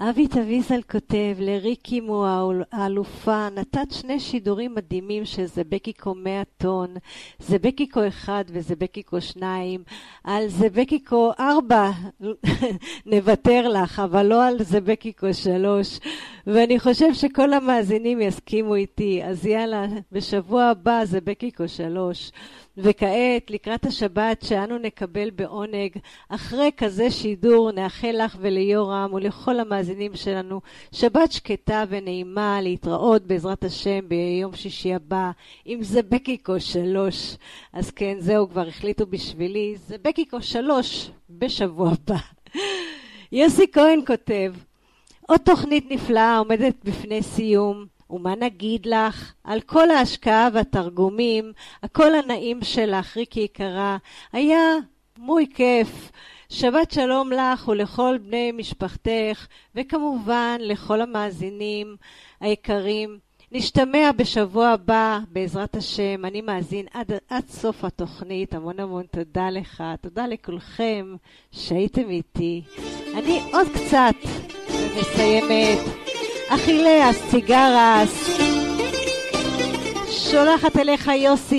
אבי תביזל כותב, לריקי מו האלופה, נתת 2 שידורים מדהימים של זבקיקו 100 טון, זבקיקו 1 וזבקיקו 2, על זבקיקו 4 נוותר לך, אבל לא על זבקיקו 3, ואני חושב שכל המאזינים יסכימו איתי, אז יאללה, בשבוע הבא זבקיקו 3. וכעת, לקראת השבת שאנו נקבל בעונג, אחרי כזה שידור, נאחל לך וליורם ולכל המאזינים שלנו שבת שקטה ונעימה, להתראות בעזרת השם ביום שישי הבא, עם זבקיקו 3. אז כן, זהו, כבר החליטו בשבילי, זבקיקו 3 בשבוע הבא. יוסי כהן כותב, עוד תוכנית נפלאה עומדת בפני סיום, ומה נגיד לך על כל ההשקעה והתרגומים, הכל הנעים שלך, ריקי יקרה, היה מוי כיף. שבת שלום לך ולכל בני משפחתך, וכמובן לכל המאזינים היקרים. נשתמע בשבוע הבא בעזרת השם. אני מאזין עד סוף התוכנית. המון המון תודה לך, תודה לכולכם שהייתם איתי. אני עוד קצת ומסיימת. אכילס, סיגרס, שולחת אליך יוסי